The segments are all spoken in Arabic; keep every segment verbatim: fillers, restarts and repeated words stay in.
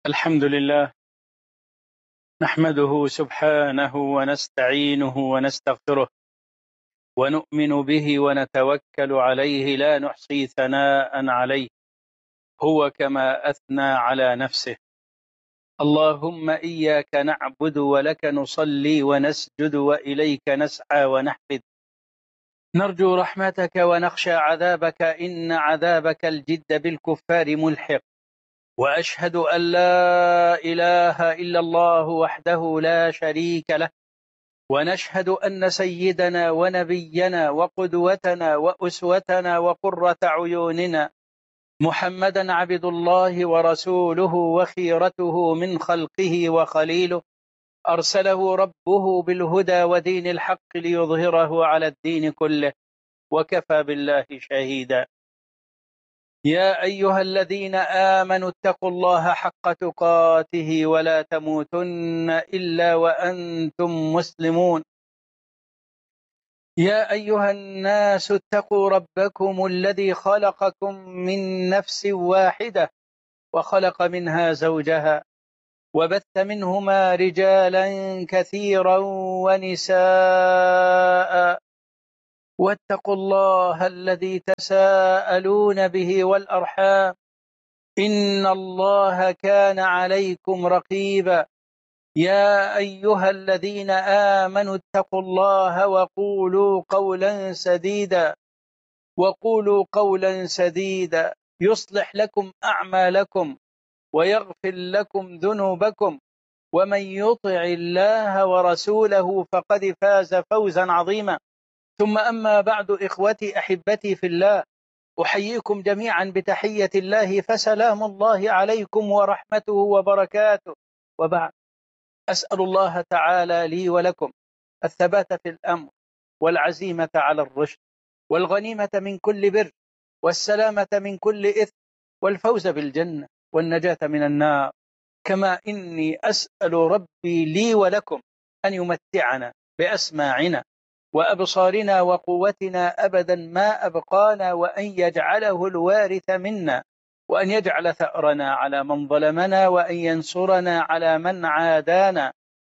الحمد لله نحمده سبحانه ونستعينه ونستغفره ونؤمن به ونتوكل عليه لا نحصي ثناء عليه هو كما أثنى على نفسه. اللهم إياك نعبد ولك نصلي ونسجد وإليك نسعى ونحفد، نرجو رحمتك ونخشى عذابك إن عذابك الجد بالكفار ملحق. وأشهد أن لا إله إلا الله وحده لا شريك له، ونشهد أن سيدنا ونبينا وقدوتنا وأسوتنا وقرة عيوننا محمدا عبد الله ورسوله وخيرته من خلقه وخليله، أرسله ربه بالهدى ودين الحق ليظهره على الدين كله وكفى بالله شهيدا. يا أيها الذين آمنوا اتقوا الله حق تقاته ولا تموتن إلا وأنتم مسلمون. يا أيها الناس اتقوا ربكم الذي خلقكم من نفس واحدة وخلق منها زوجها وبث منهما رجالا كثيرا ونساء، واتقوا الله الذي تساءلون به والأرحام إن الله كان عليكم رقيبا. يا أيها الذين آمنوا اتقوا الله وقولوا قولا سديدا وقولوا قولا سديدا يصلح لكم أعمالكم ويغفر لكم ذنوبكم، ومن يطع الله ورسوله فقد فاز فوزا عظيما. ثم أما بعد، إخوتي أحبتي في الله، أحييكم جميعا بتحية الله، فسلام الله عليكم ورحمته وبركاته. وبعد، أسأل الله تعالى لي ولكم الثبات في الأمر والعزيمة على الرشد والغنيمة من كل بر والسلامة من كل إثم والفوز بالجنة والنجاة من النار. كما إني أسأل ربي لي ولكم أن يمتعنا بأسماعنا وأبصارنا وقوتنا أبدا ما أبقانا، وأن يجعله الوارث منا، وأن يجعل ثأرنا على من ظلمنا، وأن ينصرنا على من عادانا.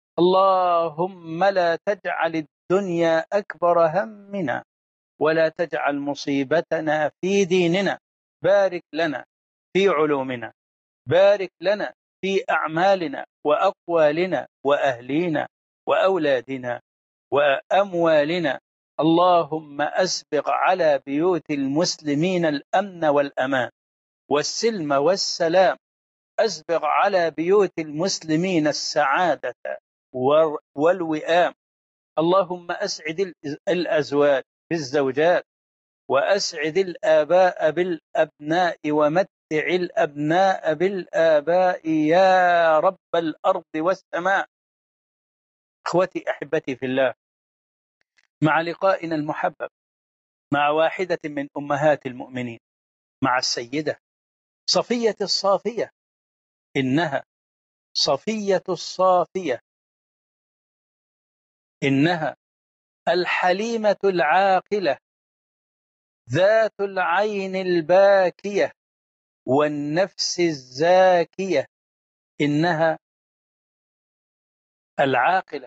اللهم لا تجعل الدنيا أكبر همنا ولا تجعل مصيبتنا في ديننا. بارك لنا في علومنا، بارك لنا في أعمالنا وأقوالنا وأهلينا وأولادنا وأموالنا. اللهم أسبغ على بيوت المسلمين الأمن والأمان والسلم والسلام، أسبغ على بيوت المسلمين السعادة والوئام. اللهم أسعد الأزواج بالزوجات، وأسعد الآباء بالأبناء، ومتع الأبناء بالآباء يا رب الأرض والسماء. أخوتي أحبتي في الله، مع لقائنا المحبب مع واحدة من أمهات المؤمنين، مع السيدة صفية الصافية، إنها صفية الصافية، إنها الحليمة العاقلة ذات العين الباكية والنفس الزاكية، إنها العاقلة،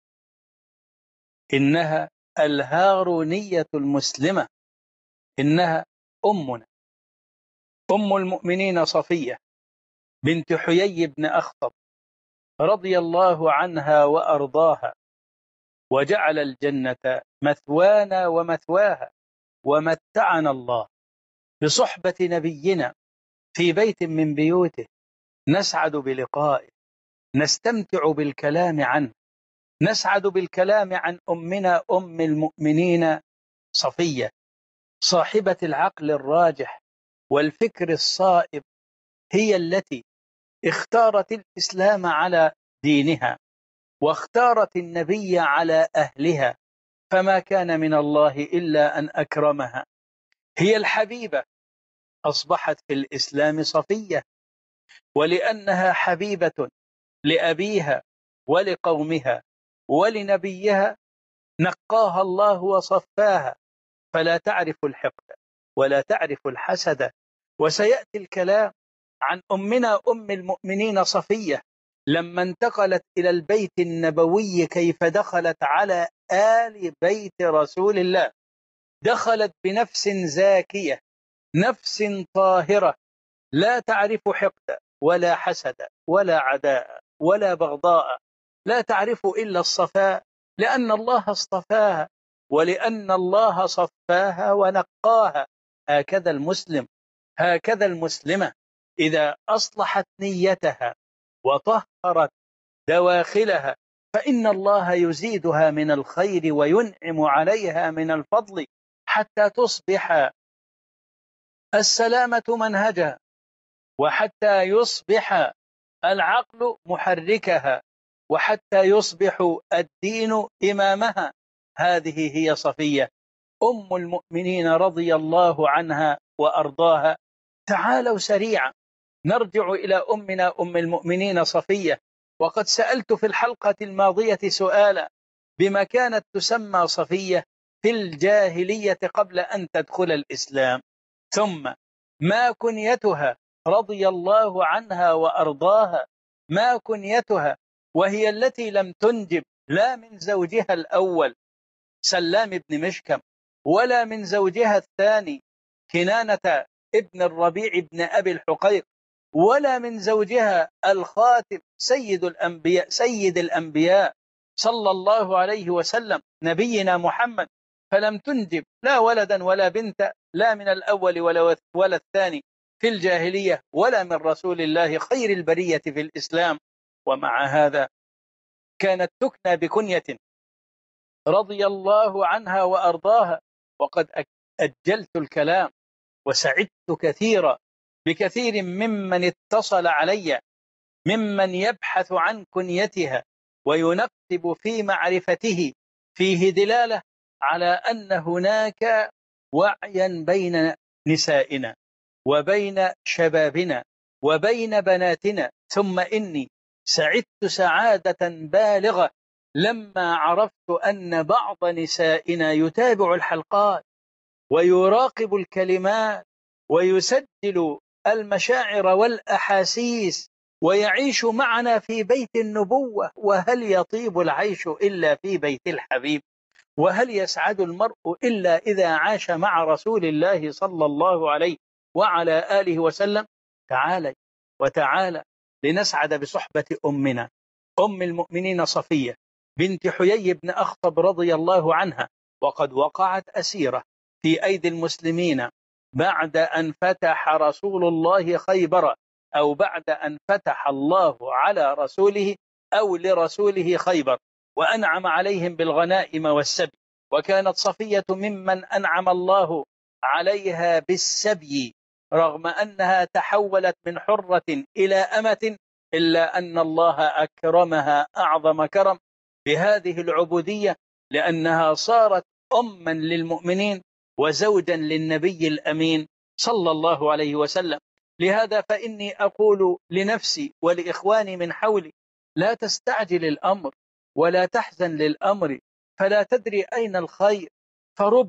إنها الهارونية المسلمة، إنها أمنا أم المؤمنين صفية بنت حيي بن أخطب رضي الله عنها وأرضاها، وجعل الجنة مثوانا ومثواها، ومتعنا الله بصحبة نبينا في بيت من بيوته، نسعد بلقائه، نستمتع بالكلام عنه، نسعد بالكلام عن أمنا أم المؤمنين صفية، صاحبة العقل الراجح والفكر الصائب. هي التي اختارت الإسلام على دينها، واختارت النبي على أهلها، فما كان من الله إلا أن أكرمها. هي الحبيبة أصبحت في الإسلام صفية، ولأنها حبيبة لأبيها ولقومها ولنبيها نقاها الله وصفاها، فلا تعرف الحقد ولا تعرف الحسد. وسيأتي الكلام عن أمنا أم المؤمنين صفية لما انتقلت إلى البيت النبوي كيف دخلت على آل بيت رسول الله. دخلت بنفس زاكية، نفس طاهرة، لا تعرف حقد ولا حسد ولا عداء ولا بغضاء، لا تعرف إلا الصفاء، لأن الله اصطفاها ولأن الله صفاها ونقاها. هكذا المسلم، هكذا المسلمة، إذا أصلحت نيتها وطهرت دواخلها فإن الله يزيدها من الخير وينعم عليها من الفضل حتى تصبح السلامة منهجها، وحتى يصبح العقل محركها، وحتى يصبح الدين إمامها. هذه هي صفية أم المؤمنين رضي الله عنها وأرضاها. تعالوا سريعا نرجع إلى أمنا أم المؤمنين صفية. وقد سألت في الحلقة الماضية سؤالا: بما كانت تسمى صفية في الجاهلية قبل أن تدخل الإسلام؟ ثم ما كنيتها رضي الله عنها وأرضاها؟ ما كنيتها وهي التي لم تنجب لا من زوجها الأول سلام بن مشكم ولا من زوجها الثاني كنانة ابن الربيع بن أبي الحقيق ولا من زوجها الخاتم سيد الأنبياء سيد الأنبياء صلى الله عليه وسلم نبينا محمد، فلم تنجب لا ولدا ولا بنت لا من الأول ولا ولا الثاني في الجاهلية ولا من رسول الله خير البرية في الإسلام. ومع هذا كانت تكنى بكنية رضي الله عنها وأرضاها. وقد أجلت الكلام وسعدت كثيرا بكثير ممن اتصل علي ممن يبحث عن كنيتها وينقب في معرفته، فيه دلالة على أن هناك وعيا بين نسائنا وبين شبابنا وبين بناتنا. ثم إني سعدت سعادة بالغة لما عرفت أن بعض نسائنا يتابع الحلقات ويراقب الكلمات ويسجل المشاعر والأحاسيس ويعيش معنا في بيت النبوة. وهل يطيب العيش إلا في بيت الحبيب؟ وهل يسعد المرء إلا إذا عاش مع رسول الله صلى الله عليه وعلى آله وسلم؟ تعالى وتعالى لنسعد بصحبة أمنا أم المؤمنين صفية بنت حيي بن أخطب رضي الله عنها. وقد وقعت أسيرة في أيدي المسلمين بعد أن فتح رسول الله خيبر، أو بعد أن فتح الله على رسوله أو لرسوله خيبر وأنعم عليهم بالغنائم والسبي. وكانت صفية ممن أنعم الله عليها بالسبي رغم أنها تحولت من حرة إلى أمة، إلا أن الله أكرمها أعظم كرم بهذه العبودية، لأنها صارت أما للمؤمنين وزوجا للنبي الأمين صلى الله عليه وسلم. لهذا فإني أقول لنفسي ولإخواني من حولي: لا تستعجل الأمر ولا تحزن للأمر، فلا تدري أين الخير، فرب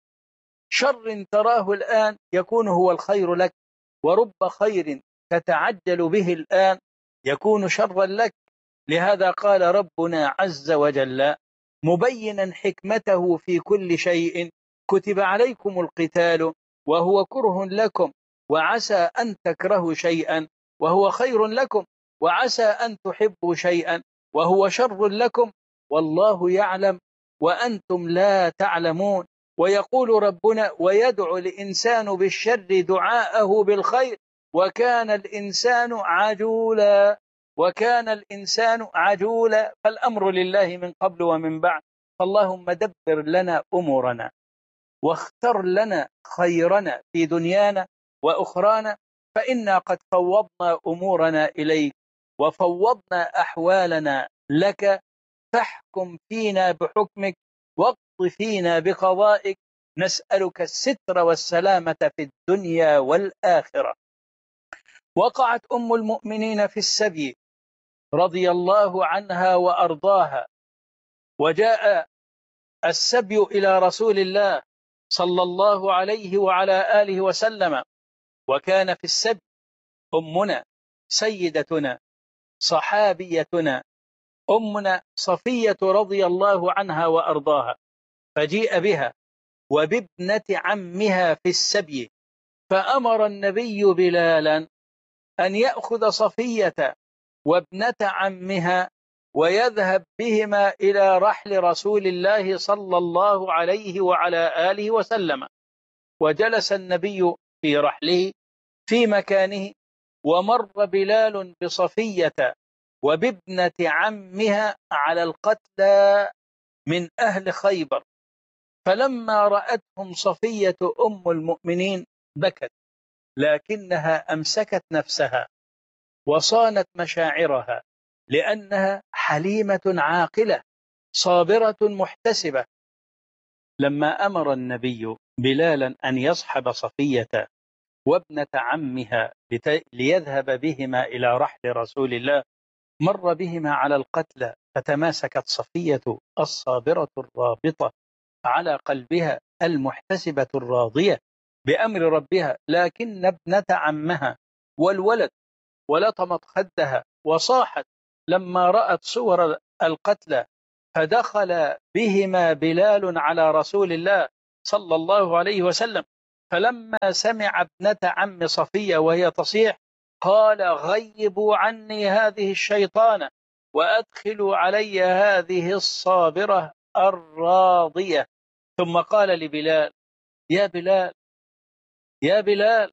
شر تراه الآن يكون هو الخير لك، ورب خير تتعجل به الآن يكون شرا لك. لهذا قال ربنا عز وجل مبينا حكمته في كل شيء: كتب عليكم القتال وهو كره لكم، وعسى أن تكرهوا شيئا وهو خير لكم، وعسى أن تحبوا شيئا وهو شر لكم، والله يعلم وأنتم لا تعلمون. ويقول ربنا: ويدعو الإنسان بالشر دعاءه بالخير وكان الإنسان عجولا وكان الإنسان عجولا. فالأمر لله من قبل ومن بعد، فاللهم دبر لنا أمورنا واختر لنا خيرنا في دنيانا وأخرانا، فإنا قد فوضنا أمورنا إليك وفوضنا أحوالنا لك، فاحكم فينا بحكمك واقض فينا بقضائك، نسألك الستر والسلامة في الدنيا والآخرة. وقعت أم المؤمنين في السبي رضي الله عنها وأرضاها، وجاء السبي إلى رسول الله صلى الله عليه وعلى آله وسلم، وكان في السبي أمنا سيدتنا صحابيتنا أمنا صفية رضي الله عنها وأرضاها، فجيء بها وبابنة عمها في السبي، فأمر النبي بلالا أن يأخذ صفية وابنة عمها ويذهب بهما إلى رحل رسول الله صلى الله عليه وعلى آله وسلم. وجلس النبي في رحله في مكانه، ومر بلال بصفية وبابنة عمها على القتلى من أهل خيبر، فلما رأتهم صفية أم المؤمنين بكت، لكنها أمسكت نفسها وصانت مشاعرها، لأنها حليمة عاقلة صابرة محتسبة. لما أمر النبي بلالا أن يصحب صفية وابنة عمها ليذهب بهما إلى رحل رسول الله، مر بهما على القتلى، فتماسكت صفية الصابرة الرابطة على قلبها المحتسبة الراضية بأمر ربها، لكن ابنة عمها والولد ولطمت خدها وصاحت لما رأت صور القتلى. فدخل بهما بلال على رسول الله صلى الله عليه وسلم، فلما سمع ابنة عم صفية وهي تصيح قال: غيبوا عني هذه الشيطانة وأدخلوا علي هذه الصابرة الراضية. ثم قال لبلال: يا بلال يا بلال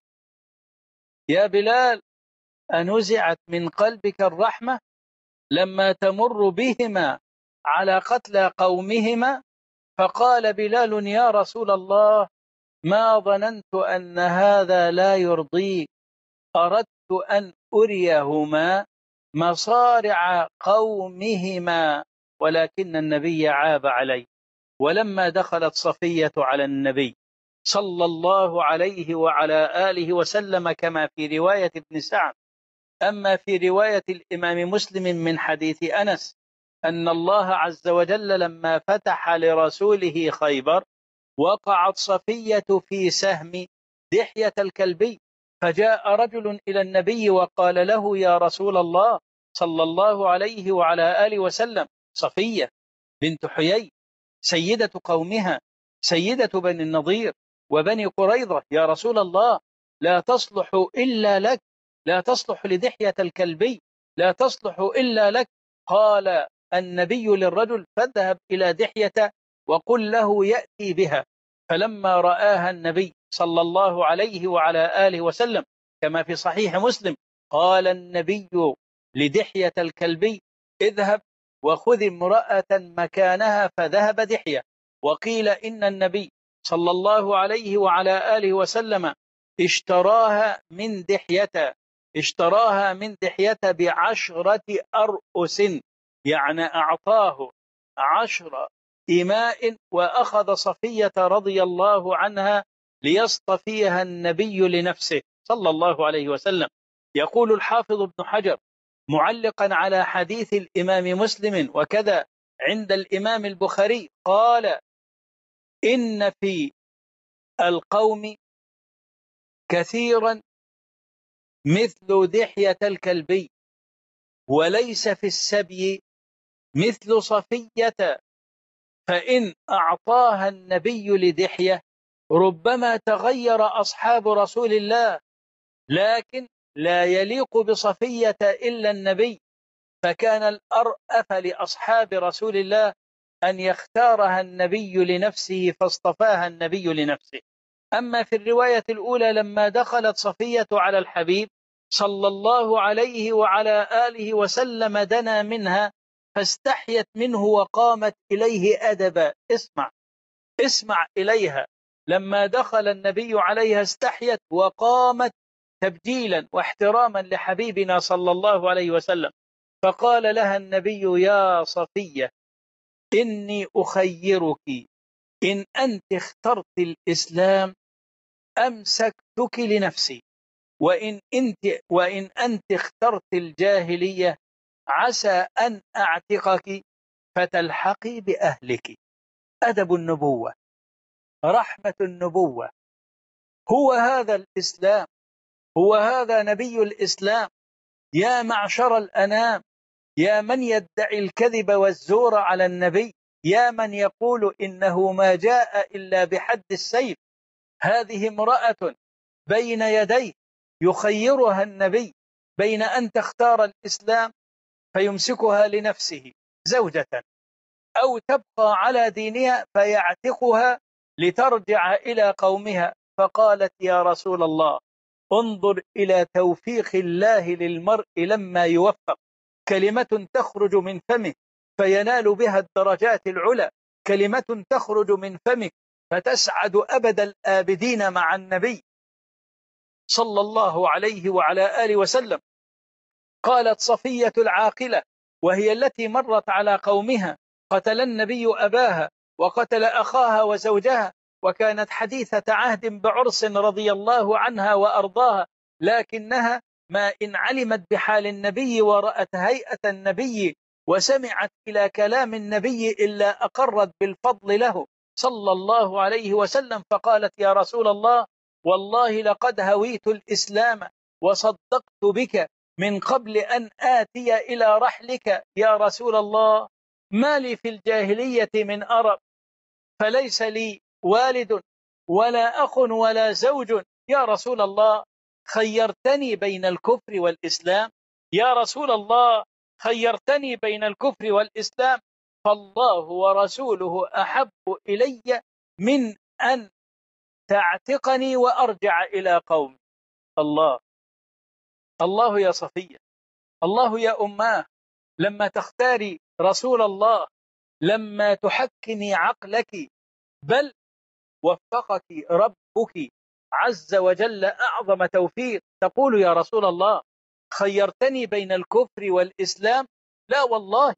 يا بلال أنزعت من قلبك الرحمة لما تمر بهما على قتلى قومهما؟ فقال بلال: يا رسول الله، ما ظننت أن هذا لا يرضيك، أردت أن أريهما مصارع قومهما، ولكن النبي عاب علي. ولما دخلت صفية على النبي صلى الله عليه وعلى آله وسلم كما في رواية ابن سعد، أما في رواية الإمام مسلم من حديث أنس أن الله عز وجل لما فتح لرسوله خيبر وقعت صفية في سهم دحية الكلبي، فجاء رجل إلى النبي وقال له: يا رسول الله صلى الله عليه وعلى آله وسلم، صفية بنت حيي سيدة قومها، سيدة بني النضير وبني قريظة، يا رسول الله لا تصلح إلا لك، لا تصلح لدحية الكلبي، لا تصلح إلا لك. قال النبي للرجل: فاذهب إلى دحية وقل له يأتي بها. فلما رآها النبي صلى الله عليه وعلى آله وسلم كما في صحيح مسلم، قال النبي لدحية الكلبي: اذهب وخذ امرأة مكانها، فذهب دحية. وقيل إن النبي صلى الله عليه وعلى آله وسلم اشتراها من دحية اشتراها من دحية بعشرة أرؤس، يعني أعطاه عشر إماء، وأخذ صفية رضي الله عنها ليصطفيها النبي لنفسه صلى الله عليه وسلم. يقول الحافظ ابن حجر معلقا على حديث الإمام مسلم وكذا عند الإمام البخاري، قال: إن في القوم كثيرا مثل دحية الكلبي، وليس في السبي مثل صفية، فإن أعطاها النبي لدحية ربما تغير أصحاب رسول الله، لكن لا يليق بصفية إلا النبي، فكان الأرأف لأصحاب رسول الله أن يختارها النبي لنفسه، فاصطفاها النبي لنفسه. أما في الرواية الأولى لما دخلت صفية على الحبيب صلى الله عليه وعلى آله وسلم دنا منها فاستحيت منه وقامت إليه أدبا. اسمع اسمع إليها، لما دخل النبي عليها استحيت وقامت تبجيلا واحتراما لحبيبنا صلى الله عليه وسلم، فقال لها النبي: يا صفية، إني أخيرك، إن أنت اخترت الإسلام أمسكتك لنفسي، وإن أنت, وإن أنت اخترت الجاهلية عسى أن أعتقك فتلحقي بأهلك. أدب النبوة، رحمة النبوة، هو هذا الإسلام. هو هذا نبي الإسلام. يا معشر الأنام، يا من يدعي الكذب والزور على النبي، يا من يقول إنه ما جاء إلا بحد السيف، هذه امرأة بين يديه يخيرها النبي بين أن تختار الإسلام فيمسكها لنفسه زوجة، أو تبقى على دينها فيعتقها لترجع إلى قومها. فقالت يا رسول الله انظر إلى توفيق الله للمرء لما يوفق، كلمة تخرج من فمه فينال بها الدرجات العلى، كلمة تخرج من فمك فتسعد أبد الآبدين مع النبي صلى الله عليه وعلى آله وسلم. قالت صفية العاقلة، وهي التي مرت على قومها قتل النبي أباها وقتل أخاها وزوجها، وكانت حديثة عهد بعرس رضي الله عنها وأرضاها، لكنها ما إن علمت بحال النبي ورأت هيئة النبي وسمعت إلى كلام النبي إلا أقرت بالفضل له صلى الله عليه وسلم. فقالت يا رسول الله والله لقد هويت الإسلام وصدقت بك من قبل أن آتي إلى رحلك يا رسول الله. ما لي في الجاهلية من أرب، فليس لي والد ولا أخ ولا زوج يا رسول الله، خيرتني بين الكفر والإسلام يا رسول الله، خيرتني بين الكفر والإسلام، فالله ورسوله أحب إلي من أن تعتقني وأرجع إلى قومي. الله الله يا صفية، الله يا أماه، لما تختاري رسول الله، لما تحكمي عقلك، بل وفقك ربك عز وجل أعظم توفيق، تقول يا رسول الله خيرتني بين الكفر والإسلام. لا والله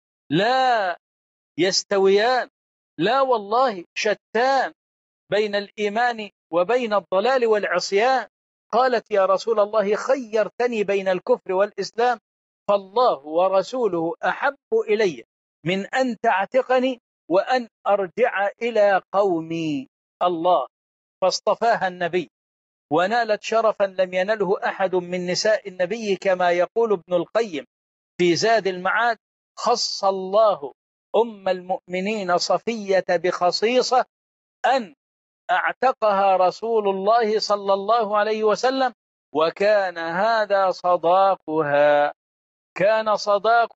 لا يستويان، لا والله شتان بين الإيمان وبين الضلال والعصيان. قالت يا رسول الله خيرتني بين الكفر والإسلام، فالله ورسوله أحب إلي من أن تعتقني وأن أرجع إلى قومي. الله، فاصطفاها النبي ونالت شرفا لم ينله أحد من نساء النبي، كما يقول ابن القيم في زاد المعاد: خص الله أم المؤمنين صفية بخصيصة أن اعتقها رسول الله صلى الله عليه وسلم، وكان هذا صداقها، كان صداق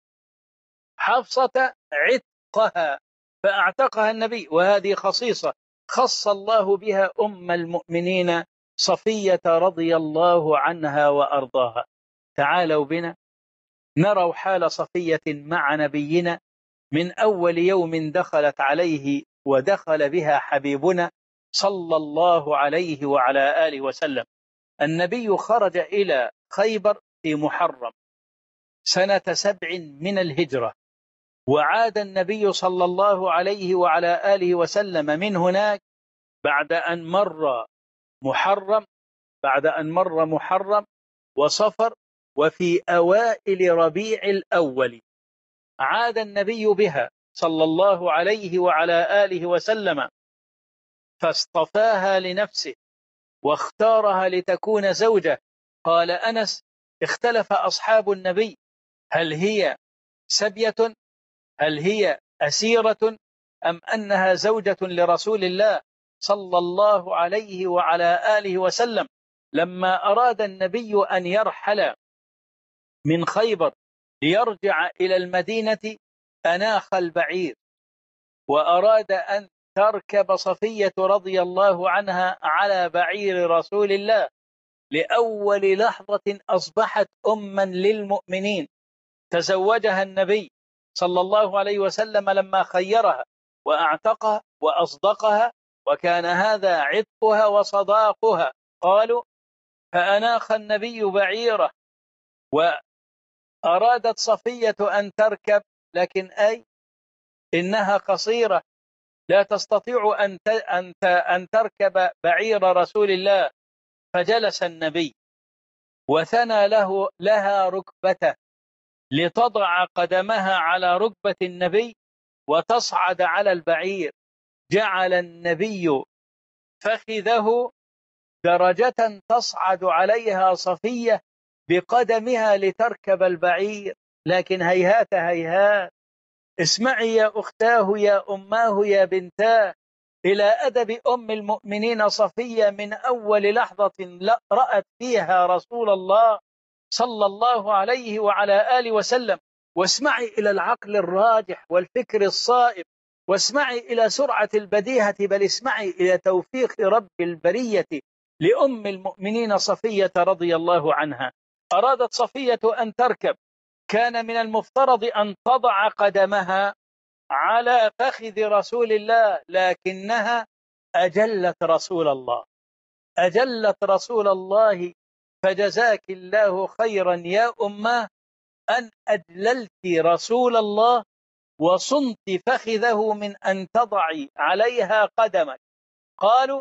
حفصة عتقها فاعتقها النبي، وهذه خصيصة خص الله بها أم المؤمنين صفية رضي الله عنها وأرضاها. تعالوا بنا نروا حال صفية مع نبينا من أول يوم دخلت عليه ودخل بها حبيبنا صلى الله عليه وعلى آله وسلم. النبي خرج إلى خيبر في محرم سنة سبع من الهجرة، وعاد النبي صلى الله عليه وعلى آله وسلم من هناك بعد أن مر محرم بعد أن مر محرم وصفر، وفي أوائل ربيع الأول عاد النبي بها صلى الله عليه وعلى آله وسلم، فاصطفاها لنفسه واختارها لتكون زوجة. قال أنس: اختلف أصحاب النبي، هل هي سبية، هل هي أسيرة، أم أنها زوجة لرسول الله صلى الله عليه وعلى آله وسلم. لما أراد النبي أن يرحل من خيبر ليرجع إلى المدينة أناخ البعير، وأراد أن تركب صفية رضي الله عنها على بعير رسول الله. لأول لحظة أصبحت أما للمؤمنين، تزوجها النبي صلى الله عليه وسلم لما خيرها وأعتقها وأصدقها، وكان هذا عتقها وصداقها. قالوا: فأناخ النبي بعيره، وأرادت صفية أن تركب، لكن أي إنها قصيرة لا تستطيع أن أن تركب بعير رسول الله، فجلس النبي وثنى له لها ركبته لتضع قدمها على ركبة النبي وتصعد على البعير. جعل النبي فخذه درجة تصعد عليها صفية بقدمها لتركب البعير، لكن هيهات هيهات. اسمعي يا أختاه يا أماه يا بنتاه إلى أدب أم المؤمنين صفية من أول لحظة رأت فيها رسول الله صلى الله عليه وعلى آله وسلم، واسمعي إلى العقل الراجح والفكر الصائب، واسمعي إلى سرعة البديهة، بل اسمعي إلى توفيق رب البرية لأم المؤمنين صفية رضي الله عنها. أرادت صفية أن تركب، كان من المفترض أن تضع قدمها على فخذ رسول الله، لكنها أجلت رسول الله، أجلت رسول الله. فجزاك الله خيرا يا أماه أن أجللت رسول الله وصنت فخذه من أن تضعي عليها قدمك. قالوا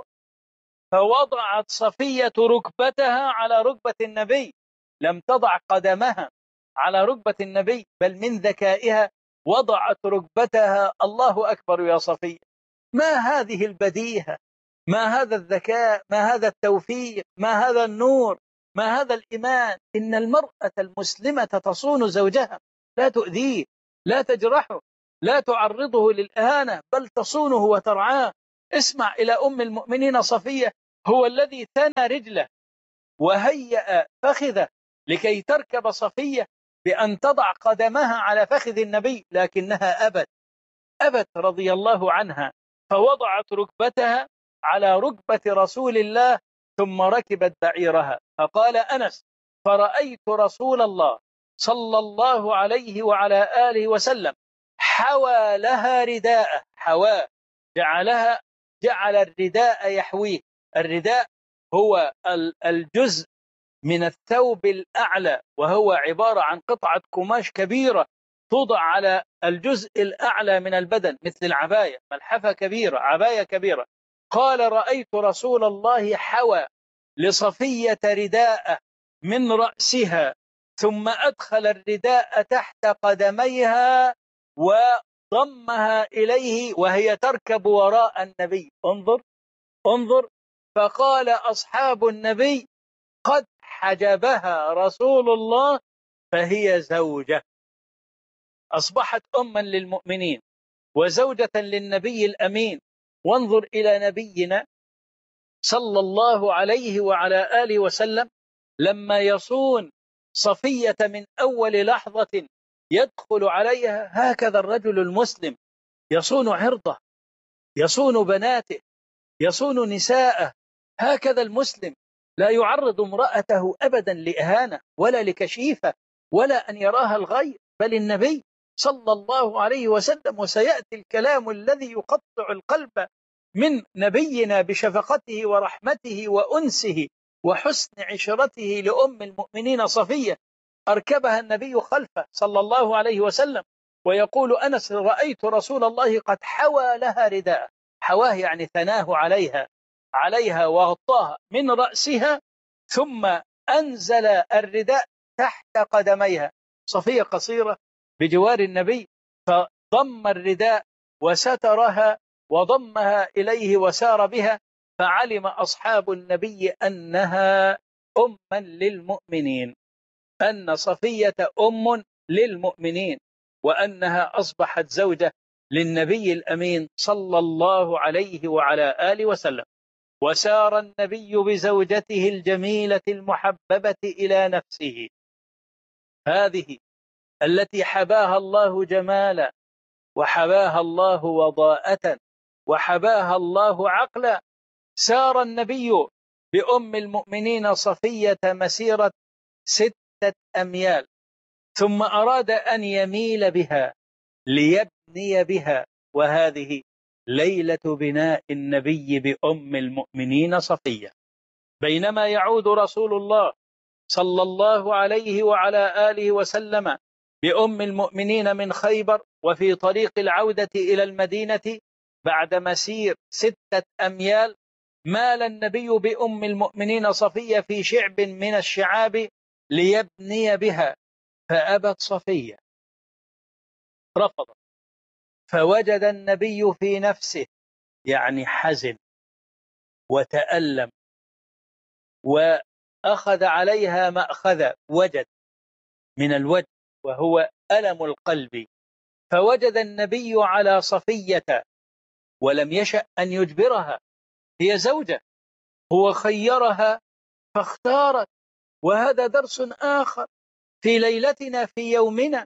فوضعت صفية ركبتها على ركبة النبي، لم تضع قدمها على ركبة النبي، بل من ذكائها وضعت ركبتها. الله أكبر يا صفية، ما هذه البديهة، ما هذا الذكاء، ما هذا التوفيق، ما هذا النور، ما هذا الإيمان. إن المرأة المسلمة تصون زوجها، لا تؤذيه، لا تجرحه، لا تعرضه للإهانة، بل تصونه وترعاه. اسمع إلى أم المؤمنين صفية، هو الذي ثنى رجله وهيأ فخذه لكي تركب صفية بأن تضع قدمها على فخذ النبي، لكنها أبت أبت رضي الله عنها، فوضعت ركبتها على ركبة رسول الله ثم ركبت بعيرها. فقال أنس فرأيت رسول الله صلى الله عليه وعلى آله وسلم حوى لها رداءه، حوى جعلها جعل الرداء يحويه. الرداء هو الجزء من الثوب الأعلى، وهو عبارة عن قطعة قماش كبيرة توضع على الجزء الأعلى من البدن مثل العباية، ملحفة كبيرة، عباية كبيرة. قال رأيت رسول الله حوى لصفية رداء من رأسها ثم أدخل الرداء تحت قدميها وضمها إليه وهي تركب وراء النبي. انظر انظر. فقال أصحاب النبي قد حجبها رسول الله فهي زوجة، أصبحت أما للمؤمنين وزوجة للنبي الأمين. وانظر إلى نبينا صلى الله عليه وعلى آله وسلم لما يصون صفية من أول لحظة يدخل عليها، هكذا الرجل المسلم يصون عرضه، يصون بناته، يصون نساءه. هكذا المسلم لا يعرض امرأته أبدا لإهانة ولا لكشيفة ولا أن يراها الغير، بل النبي صلى الله عليه وسلم. وسيأتي الكلام الذي يقطع القلب من نبينا بشفقته ورحمته وأنسه وحسن عشرته لأم المؤمنين صفية. أركبها النبي خلفه صلى الله عليه وسلم، ويقول أنس رأيت رسول الله قد حوى لها رداء، حواه يعني ثناه عليها عليها وغطاها من رأسها، ثم أنزل الرداء تحت قدميها. صفية قصيرة بجوار النبي، فضم الرداء وسترها وضمها إليه وسار بها، فعلم أصحاب النبي أنها أما للمؤمنين، أن صفية أم للمؤمنين، وأنها أصبحت زوجة للنبي الأمين صلى الله عليه وعلى آله وسلم. وسار النبي بزوجته الجميلة المحببة إلى نفسه، هذه التي حباها الله جمالا وحباها الله وضاءة وحباها الله عقلا. سار النبي بأم المؤمنين صفية مسيرة ستة أميال، ثم أراد أن يميل بها ليبني بها، وهذه ليلة بناء النبي بأم المؤمنين صفية. بينما يعود رسول الله صلى الله عليه وعلى آله وسلم بأم المؤمنين من خيبر وفي طريق العودة إلى المدينة بعد مسير ستة أميال، مال النبي بأم المؤمنين صفية في شعب من الشعاب ليبني بها، فأبت صفية، رفضت. فوجد النبي في نفسه يعني حزن وتألم وأخذ عليها مأخذ وجد من الوجد وهو ألم القلب، فوجد النبي على صفية ولم يشأ أن يجبرها، هي زوجة، هو خيرها فاختارت. وهذا درس آخر في ليلتنا في يومنا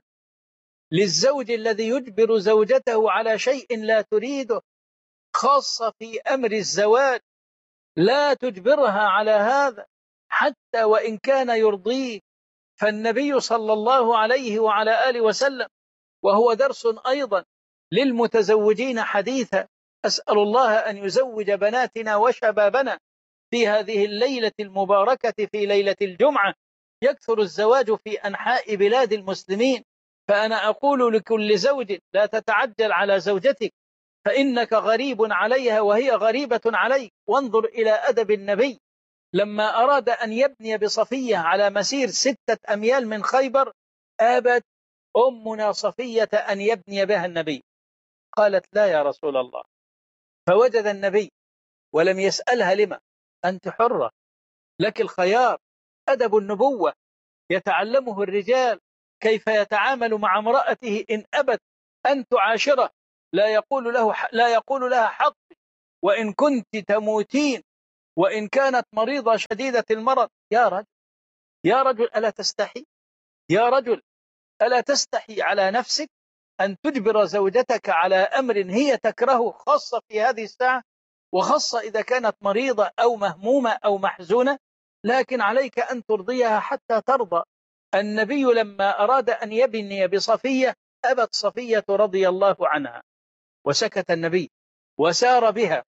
للزوج الذي يجبر زوجته على شيء لا تريده، خاصة في أمر الزواج، لا تجبرها على هذا حتى وإن كان يرضيه. فالنبي صلى الله عليه وعلى آله وسلم، وهو درس أيضا للمتزوجين حديثا، أسأل الله أن يزوج بناتنا وشبابنا في هذه الليلة المباركة، في ليلة الجمعة يكثر الزواج في أنحاء بلاد المسلمين. فأنا أقول لكل زوج لا تتعجل على زوجتك، فإنك غريب عليها وهي غريبة عليك. وانظر إلى أدب النبي لما أراد أن يبني بصفية على مسير ستة أميال من خيبر، أبت أمنا صفية أن يبني بها النبي، قالت لا يا رسول الله. فوجد النبي ولم يسألها لما، أنت حرة، لك الخيار. أدب النبوة يتعلمه الرجال، كيف يتعامل مع امرأته إن أبت أن تعاشره، لا يقول له لا يقول لها حق، وإن كنت تموتين، وإن كانت مريضة شديدة المرض. يا رجل يا رجل ألا تستحي؟ يا رجل ألا تستحي على نفسك أن تجبر زوجتك على أمر هي تكرهه، خاصة في هذه الساعة، وخاصة إذا كانت مريضة أو مهمومة أو محزونة؟ لكن عليك أن ترضيها حتى ترضى. النبي لما أراد أن يبني بصفية أبت صفية رضي الله عنها، وسكت النبي وسار بها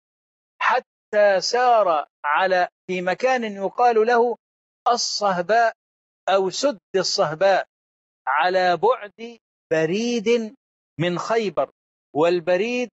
حتى سار على في مكان يقال له الصهباء أو سد الصهباء، على بعد بريد من خيبر، والبريد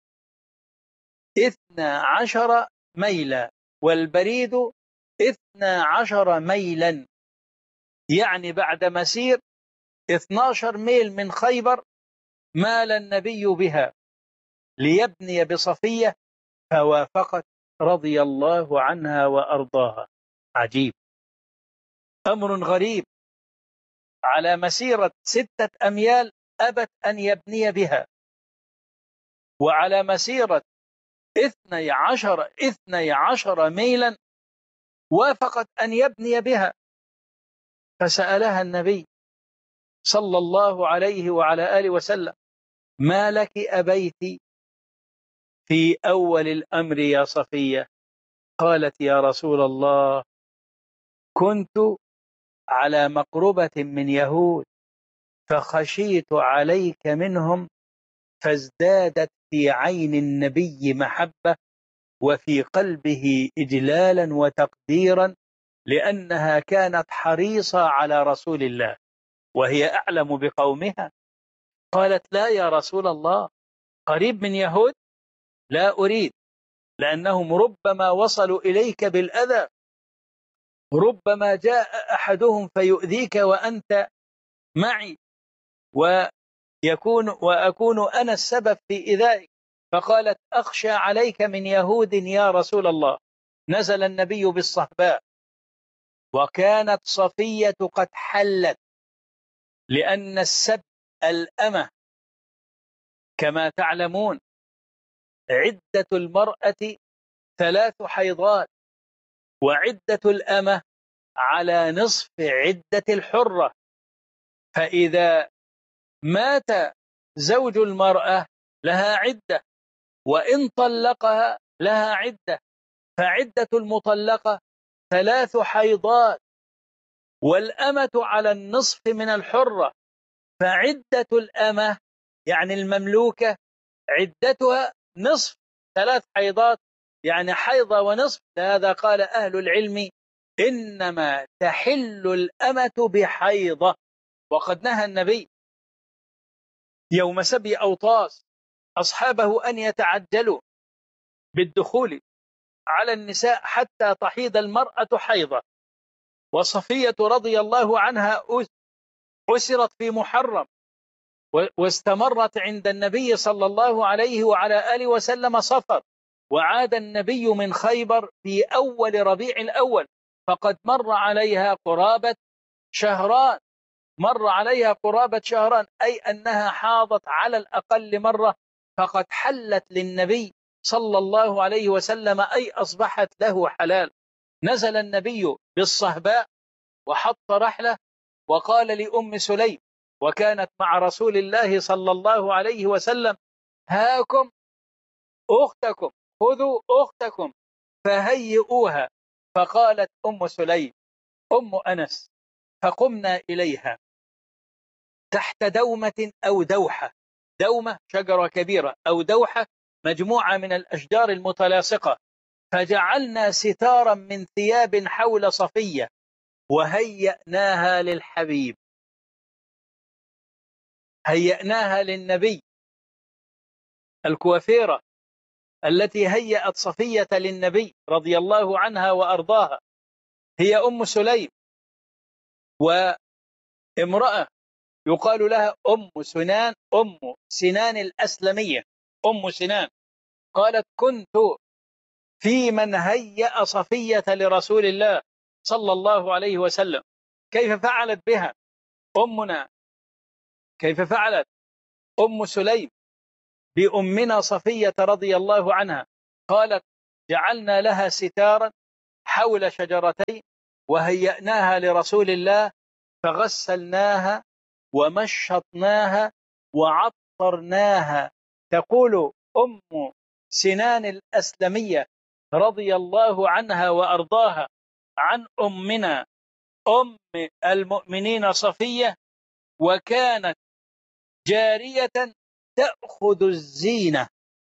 اثنا عشر ميلا، والبريد اثنا عشر ميلا، يعني بعد مسير اثني عشر ميل من خيبر مال النبي بها ليبني بصفية، فوافقت رضي الله عنها وأرضاها. عجيب، أمر غريب، على مسيرة ستة أميال أبت أن يبني بها، وعلى مسيرة اثني عشر اثني عشر ميلا وافقت أن يبني بها. فسألها النبي صلى الله عليه وعلى آله وسلم ما لك أبيت في أول الأمر يا صفية؟ قالت يا رسول الله كنت على مقربة من يهود فخشيت عليك منهم، فازدادت في عين النبي محبة وفي قلبه إجلالا وتقديرا، لأنها كانت حريصة على رسول الله وهي أعلم بقومها. قالت لا يا رسول الله، قريب من يهود لا أريد، لأنهم ربما وصلوا إليك بالأذى، ربما جاء أحدهم فيؤذيك وأنت معي، ويكون وأكون أنا السبب في إيذائك. فقالت أخشى عليك من يهود يا رسول الله. نزل النبي بالصهباء، وكانت صفية قد حلت، لأن السب الأمة كما تعلمون عدة المرأة ثلاث حيضات، وعدة الأمة على نصف عدة الحرة. فإذا مات زوج المرأة لها عدة، وإن طلقها لها عدة، فعدة المطلقة ثلاث حيضات، والأمة على النصف من الحرة، فعدة الأمة يعني المملوكة عدتها نصف ثلاث حيضات، يعني حيضة ونصف. لهذا قال أهل العلم إنما تحل الأمة بحيضة. وقد نهى النبي يوم سبي أوطاس أصحابه أن يتعجلوا بالدخول على النساء حتى تحيض المرأة حيضة. وصفية رضي الله عنها أسرت في محرم، واستمرت عند النبي صلى الله عليه وعلى آله وسلم صفر، وعاد النبي من خيبر في أول ربيع الأول، فقد مر عليها قرابة شهران، مر عليها قرابة شهران، أي أنها حاضت على الأقل مرة، فقد حلت للنبي صلى الله عليه وسلم، أي أصبحت له حلال. نزل النبي بالصهباء وحط رحلة وقال لأم سليم، وكانت مع رسول الله صلى الله عليه وسلم: هاكم أختكم، خذوا أختكم فهيئوها. فقالت أم سليم أم أنس: فقمنا إليها تحت دومة أو دوحة، دومة شجرة كبيرة، أو دوحة مجموعة من الأشجار المتلاصقة، فجعلنا ستارا من ثياب حول صفية وهيأناها للحبيب، هيأناها للنبي. الكوافيرة التي هيأت صفية للنبي رضي الله عنها وأرضاها هي أم سليم، وامرأة يقال لها أم سنان، أم سنان الأسلمية، أم سنان. قالت: كنت في من هيأ صفية لرسول الله صلى الله عليه وسلم. كيف فعلت بها أمنا؟ كيف فعلت أم سليم بأمنا صفية رضي الله عنها؟ قالت: جعلنا لها ستارا حول شجرتين وهيأناها لرسول الله، فغسلناها ومشطناها وعطرناها. تقول أم سنان الأسلمية رضي الله عنها وأرضاها عن أمنا أم المؤمنين صفية: وكانت جارية تأخذ الزينة،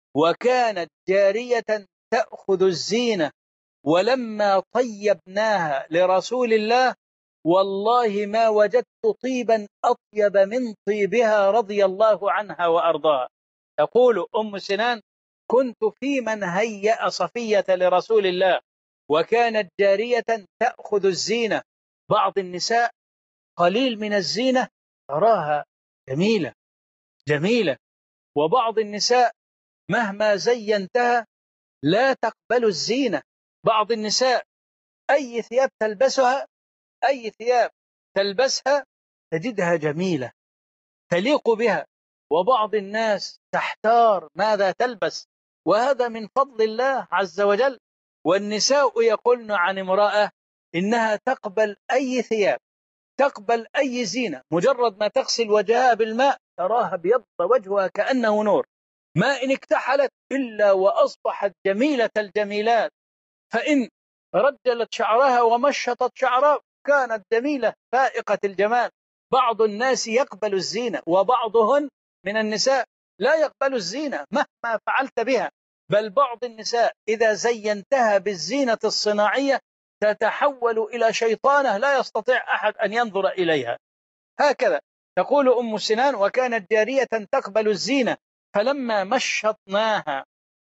وكانت جارية تأخذ الزينة ولما طيبناها لرسول الله والله ما وجدت طيبا أطيب من طيبها رضي الله عنها وأرضاها. تقول أم سنان: كنت في من هيأ صفية لرسول الله وكانت جارية تأخذ الزينة. بعض النساء قليل من الزينة تراها جميلة جميلة، وبعض النساء مهما زينتها لا تقبل الزينة. بعض النساء أي ثياب تلبسها أي ثياب تلبسها تجدها جميلة تليق بها، وبعض الناس تحتار ماذا تلبس، وهذا من فضل الله عز وجل. والنساء يقولن عن امرأة إنها تقبل أي ثياب، تقبل أي زينة، مجرد ما تغسل وجهها بالماء تراها بيض وجهها كأنه نور، ما إن اكتحلت إلا وأصبحت جميلة الجميلات، فإن رجلت شعرها ومشطت شعرها كانت جميلة فائقة الجمال. بعض الناس يقبل الزينة، وبعضهن من النساء لا يقبل الزينة مهما فعلت بها، بل بعض النساء إذا زينتها بالزينة الصناعية تتحول إلى شيطانة لا يستطيع أحد أن ينظر إليها. هكذا تقول أم سنان: وكانت جارية تقبل الزينة فلما مشطناها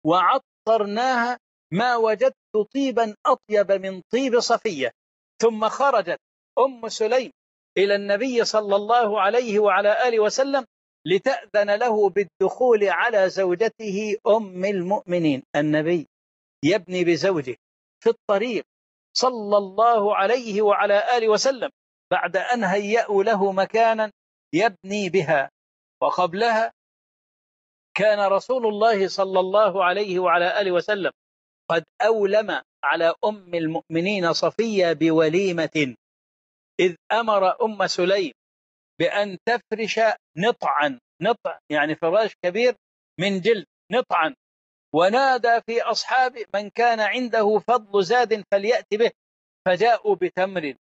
وعطرناها ما وجدت طيبا أطيب من طيب صفية. ثم خرجت أم سليم إلى النبي صلى الله عليه وعلى آله وسلم لتأذن له بالدخول على زوجته أم المؤمنين. النبي يبني بزوجه في الطريق صلى الله عليه وعلى آله وسلم بعد أن هيأوا له مكانا يبني بها. وقبلها كان رسول الله صلى الله عليه وعلى آله وسلم قد أولم على أم المؤمنين صفية بوليمة، إذ أمر أم سليم بأن تفرش نطعا، نطع يعني فراش كبير من جلد، نطعا، ونادى في أصحابه من كان عنده فضل زاد فليأتي به، فجاءوا بتمر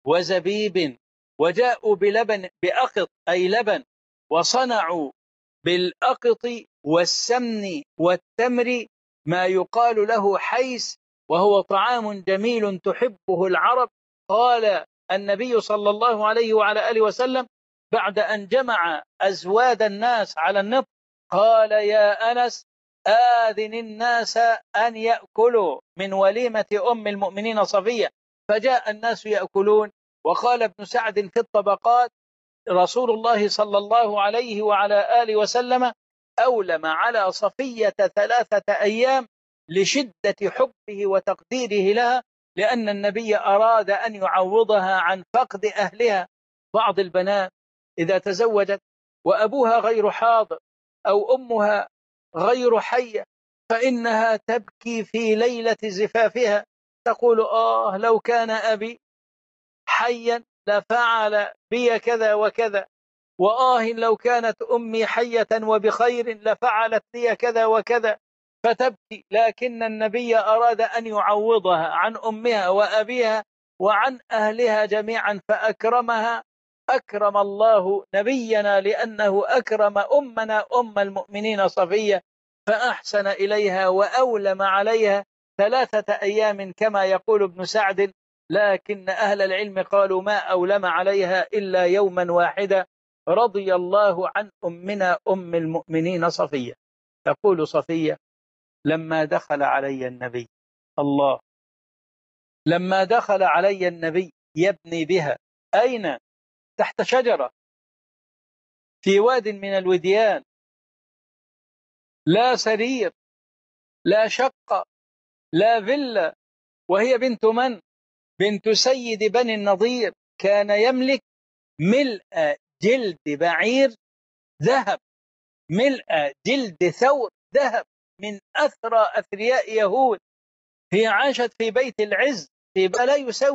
وزبيب وجاءوا بلبن بأقط أي لبن، وصنعوا بالأقط والسمن والتمر ما يقال له حيس، وهو طعام جميل تحبه العرب. قال النبي صلى الله عليه وعلى آله وسلم بعد أن جمع أزواد الناس على النطق قال: يا أنس آذن الناس أن يأكلوا من وليمة أم المؤمنين صفية. فجاء الناس يأكلون. وقال ابن سعد في الطبقات: رسول الله صلى الله عليه وعلى آله وسلم أولم على صفية ثلاثة أيام لشدة حبه وتقديره لها، لأن النبي أراد أن يعوضها عن فقد أهلها. بعض البنات إذا تزوجت وأبوها غير حاضر أو أمها غير حية فإنها تبكي في ليلة زفافها، تقول آه لو كان أبي حيا لفعل بي كذا وكذا، وآه لو كانت أمي حية وبخير لفعلت لي كذا وكذا، فتبكي. لكن النبي أراد أن يعوضها عن أمها وأبيها وعن أهلها جميعا فأكرمها. أكرم الله نبينا لأنه أكرم أمنا أم المؤمنين صفية، فأحسن إليها وأولم عليها ثلاثة أيام كما يقول ابن سعد، لكن أهل العلم قالوا ما أولم عليها إلا يوما واحدا. رضي الله عن أمنا أم المؤمنين صفية. تقول صفية لما دخل علي النبي، الله، لما دخل علي النبي يبني بها، أين؟ تحت شجرة في واد من الوديان، لا سرير لا شقة لا فيلا، وهي بنت من؟ بنت سيد بني النضير، كان يملك ملء جلد بعير ذهب، ملء جلد ثور ذهب، من أثرى أثرياء يهود. هي عاشت في بيت العز، في لا يساوي